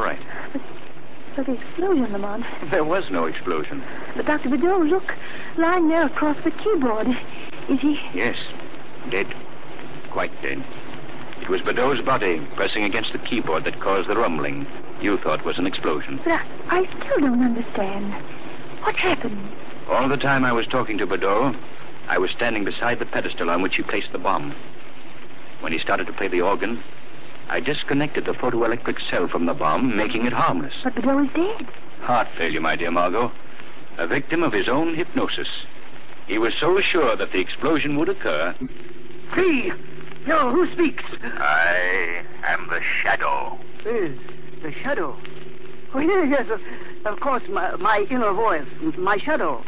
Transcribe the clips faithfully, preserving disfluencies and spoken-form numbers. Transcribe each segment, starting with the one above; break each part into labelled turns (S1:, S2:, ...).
S1: right.
S2: But, but the explosion, Lamont.
S1: There was no explosion.
S2: But Doctor Bedeau, look, lying there across the keyboard. Is he?
S1: Yes, dead. Quite dead. It was Bedeau's body pressing against the keyboard that caused the rumbling you thought was an explosion.
S2: But I, I still don't understand. What happened?
S1: All the time I was talking to Bedeau, I was standing beside the pedestal on which he placed the bomb. When he started to play the organ, I disconnected the photoelectric cell from the bomb, making it harmless.
S2: But Bedeau is dead.
S1: Heart failure, my dear Margot. A victim of his own hypnosis. He was so sure that the explosion would occur.
S3: Free! Yo, who speaks?
S4: I am the Shadow.
S3: Uh, the Shadow? Oh, yes, yes, of, of course, my, my inner voice, my shadow.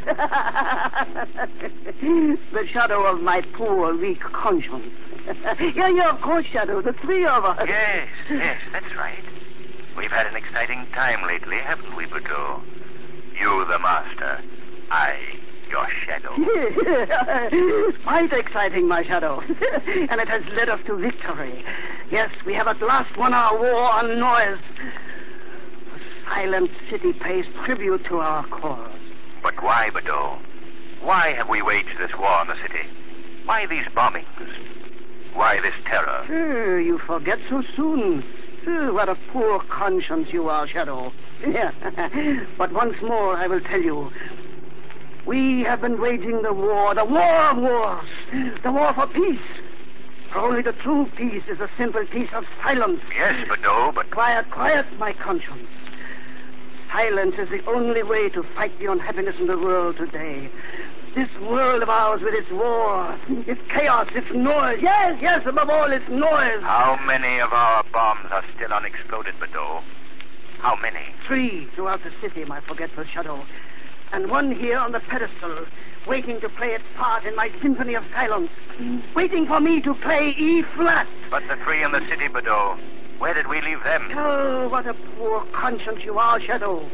S3: The shadow of my poor, weak conscience. Yeah, yeah, of course, Shadow, the three of us.
S4: Yes, yes, that's right. We've had an exciting time lately, haven't we, Bedeau? You, the master. I, your shadow.
S3: Quite exciting, my shadow. And it has led us to victory. Yes, we have at last won our war on noise. The silent city pays tribute to our cause.
S4: But why, Bedeau? Why have we waged this war on the city? Why these bombings? Why this terror?
S3: Uh, you forget so soon. Uh, what a poor conscience you are, Shadow. Yeah. But once more, I will tell you. We have been waging the war, the war of wars, the war for peace. For only the true peace is a simple peace of silence.
S4: Yes, Bedeau, but...
S3: Quiet, quiet, my conscience. Silence is the only way to fight the unhappiness in the world today. This world of ours with its war, its chaos, its noise. Yes, yes, above all, its noise.
S4: How many of our bombs are still unexploded, Bedeau? How many?
S3: Three throughout the city, my forgetful Shadow. And one here on the pedestal, waiting to play its part in my symphony of silence. Waiting for me to play E flat.
S4: But the three in the city, Bedeau, where did we leave them?
S3: Oh, what a poor conscience you are, Shadow.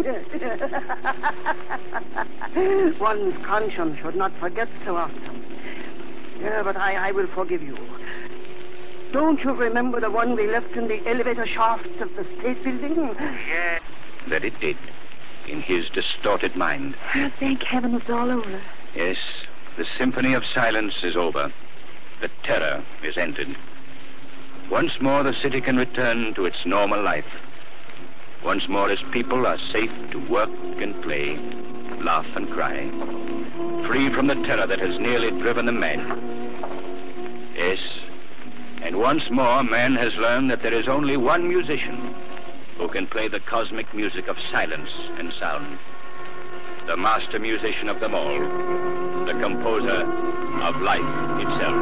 S3: One's conscience should not forget so often. Yeah, but I, I will forgive you. Don't you remember the one we left in the elevator shafts of the state building?
S4: Yes.
S1: That it did. In his distorted mind.
S2: Oh, thank heaven it's all over.
S1: Yes, the symphony of silence is over. The terror is ended. Once more the city can return to its normal life. Once more its people are safe to work and play, laugh and cry. Free from the terror that has nearly driven them mad. Yes, and once more man has learned that there is only one musician who can play the cosmic music of silence and sound. The master musician of them all. The composer of life itself.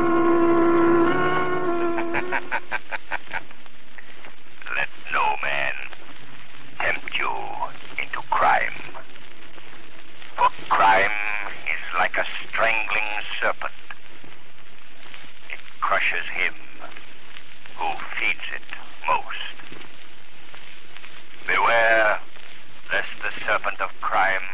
S4: Let no man tempt you into crime. For crime is like a strangling serpent. It crushes him who feeds it most. Beware lest the serpent of crime